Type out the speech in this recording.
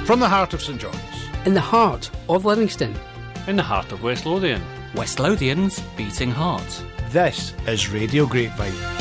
From the heart of St John's. In the heart of Livingston. In the heart of West Lothian. West Lothian's beating heart. This is Radio Grapevine.